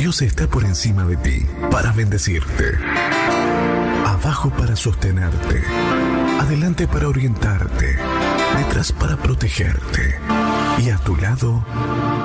Dios está por encima de ti para bendecirte, abajo para sostenerte, adelante para orientarte, detrás para protegerte y a tu lado